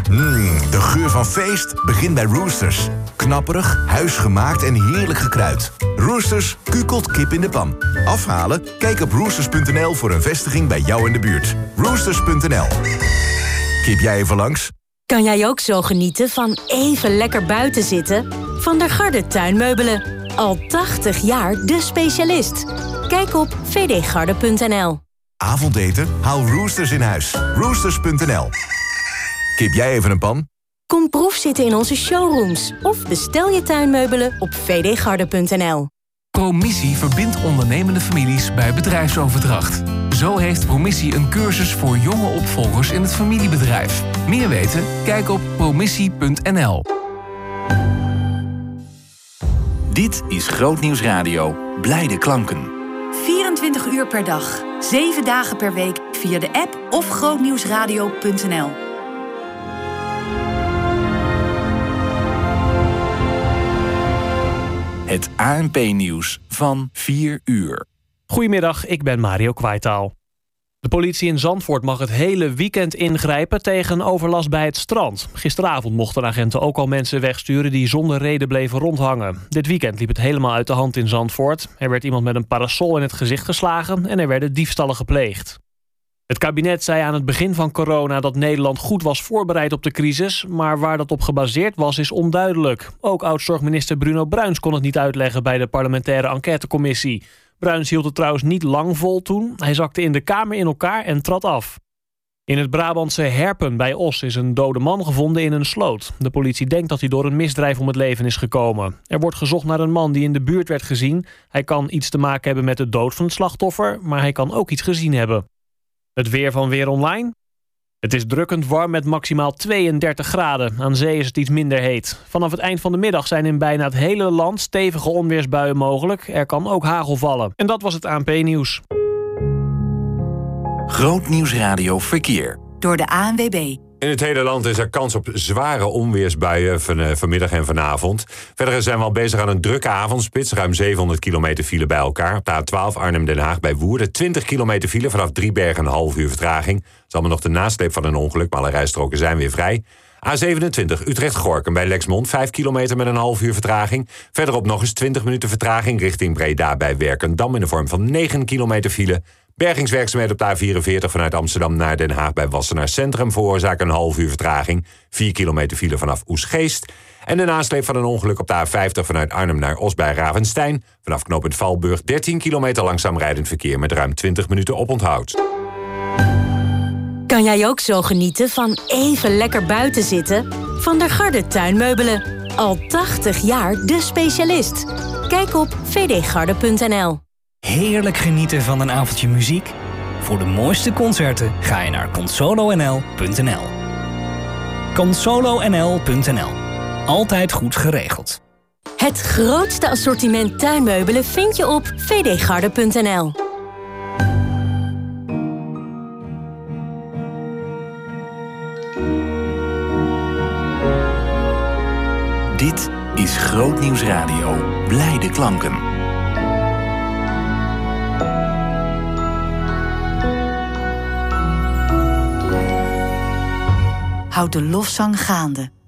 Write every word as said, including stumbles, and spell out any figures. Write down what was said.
Mmm, de geur van feest begint bij Roosters. Knapperig, huisgemaakt en heerlijk gekruid. Roosters kukelt kip in de pan. Afhalen? Kijk op roosters punt n l voor een vestiging bij jou in de buurt. roosters punt n l. Kip jij even langs? Kan jij ook zo genieten van even lekker buiten zitten? Van der Garde Tuinmeubelen. Al tachtig jaar de specialist. Kijk op v d garde punt n l. Avondeten? Haal Roosters in huis. roosters punt n l. Kip jij even een pan? Kom proefzitten in onze showrooms. Of bestel je tuinmeubelen op v d garde punt n l. Promissie verbindt ondernemende families bij bedrijfsoverdracht. Zo heeft Promissie een cursus voor jonge opvolgers in het familiebedrijf. Meer weten? Kijk op promissie punt n l. Dit is Grootnieuws Radio. Blijde klanken. vierentwintig uur per dag, zeven dagen per week via de app of grootnieuwsradio punt n l. Het A N P-nieuws van vier uur. Goedemiddag, ik ben Mario Kwaitaal. De politie in Zandvoort mag het hele weekend ingrijpen tegen overlast bij het strand. Gisteravond mochten agenten ook al mensen wegsturen die zonder reden bleven rondhangen. Dit weekend liep het helemaal uit de hand in Zandvoort. Er werd iemand met een parasol in het gezicht geslagen en er werden diefstallen gepleegd. Het kabinet zei aan het begin van corona dat Nederland goed was voorbereid op de crisis, maar waar dat op gebaseerd was is onduidelijk. Ook oud-zorgminister Bruno Bruins kon het niet uitleggen bij de parlementaire enquêtecommissie. Bruins hield het trouwens niet lang vol toen. Hij zakte in de kamer in elkaar en trad af. In het Brabantse Herpen bij Os is een dode man gevonden in een sloot. De politie denkt dat hij door een misdrijf om het leven is gekomen. Er wordt gezocht naar een man die in de buurt werd gezien. Hij kan iets te maken hebben met de dood van het slachtoffer, maar hij kan ook iets gezien hebben. Het weer van Weer Online. Het is drukkend warm met maximaal tweeëndertig graden. Aan zee is het iets minder heet. Vanaf het eind van de middag zijn in bijna het hele land stevige onweersbuien mogelijk. Er kan ook hagel vallen. En dat was het A N P-nieuws. Grootnieuws Radio Verkeer. Door de A N W B. In het hele land is er kans op zware onweersbuien van, vanmiddag en vanavond. Verder zijn we al bezig aan een drukke avondspits. Ruim zevenhonderd kilometer file bij elkaar. Op de A twaalf Arnhem-Den Haag bij Woerden. twintig kilometer file vanaf Driebergen, een half uur vertraging. Dat is allemaal nog de nasleep van een ongeluk, maar alle rijstroken zijn weer vrij. A zevenentwintig Utrecht-Gorkum bij Lexmond. vijf kilometer met een half uur vertraging. Verderop nog eens twintig minuten vertraging richting Breda bij Werkendam in de vorm van negen kilometer file. Bergingswerkzaamheden op de A vierenveertig vanuit Amsterdam naar Den Haag bij Wassenaar Centrum veroorzaken een half uur vertraging. vier kilometer file vanaf Oesgeest. En de nasleep van een ongeluk op de A vijftig vanuit Arnhem naar Os bij Ravenstein. Vanaf knooppunt Valburg dertien kilometer langzaam rijdend verkeer met ruim twintig minuten oponthoud. Kan jij ook zo genieten van even lekker buiten zitten? Van der Garde Tuinmeubelen. Al tachtig jaar de specialist. Kijk op v d garde punt n l. Heerlijk genieten van een avondje muziek? Voor de mooiste concerten ga je naar consolo n l punt n l. consolo n l punt n l. Altijd goed geregeld. Het grootste assortiment tuinmeubelen vind je op v d garde punt n l. Dit is Grootnieuws Radio. Blijde klanken. Houd de lofzang gaande.